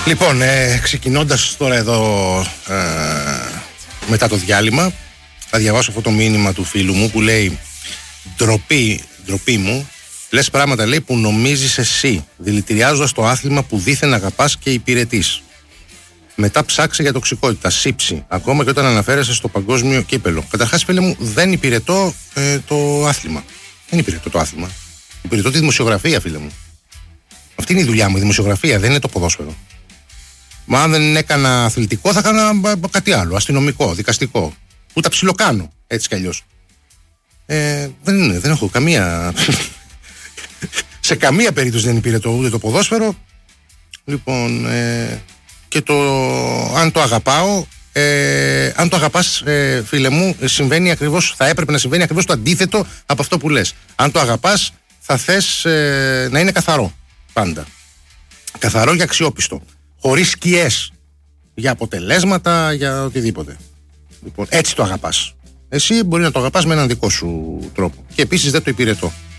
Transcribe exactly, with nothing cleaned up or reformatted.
Λοιπόν, ε, ξεκινώντας τώρα εδώ ε, μετά το διάλειμμα, θα διαβάσω αυτό το μήνυμα του φίλου μου που λέει «Ντροπή, ντροπή μου, λες πράγματα, λέει, που νομίζεις εσύ, δηλητηριάζοντας το άθλημα που δήθεν αγαπάς και υπηρετείς. Μετά ψάξε για τοξικότητα, σύψη, ακόμα και όταν αναφέρεσαι στο παγκόσμιο κύπελο. Καταρχάς, φίλε μου, δεν υπηρετώ ε, το άθλημα. Δεν υπηρετώ το άθλημα. Υπηρετώ τη δημοσιογραφία, φίλε μου. Αυτή είναι η δουλειά μου, η δημοσιογραφία, δεν είναι το ποδόσφαιρο. Μα αν δεν έκανα αθλητικό, θα έκανα κάτι άλλο, αστυνομικό, δικαστικό. Που τα ψιλοκάνω, έτσι κι αλλιώς. Ε, δεν, δεν έχω καμία. Σε καμία περίπτωση δεν υπηρετώ ούτε το ποδόσφαιρο. Λοιπόν, ε, και το αν το αγαπάω, ε, αν το αγαπάς, ε, φίλε μου, συμβαίνει ακριβώς, θα έπρεπε να συμβαίνει ακριβώς το αντίθετο από αυτό που λες. Αν το αγαπάς, θα θες ε, να είναι καθαρό πάντα. Καθαρό και αξιόπιστο. Χωρίς σκιές για αποτελέσματα, για οτιδήποτε. Λοιπόν, έτσι το αγαπάς. Εσύ μπορεί να το αγαπάς με έναν δικό σου τρόπο. Και επίσης δεν το υπηρετώ.